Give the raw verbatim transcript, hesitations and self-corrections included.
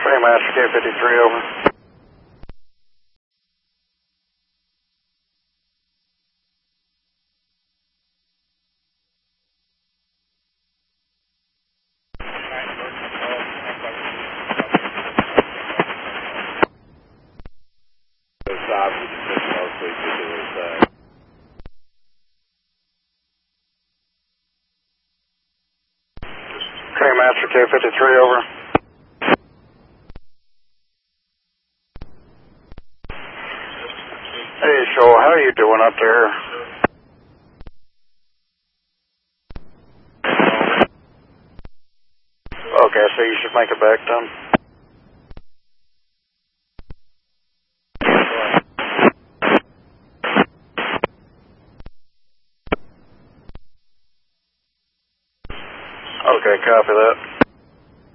Master K fifty-three, over. Master K fifty-three, over. Hey, so how are you doing up there? Okay, so you should make it back then. Okay, copy that.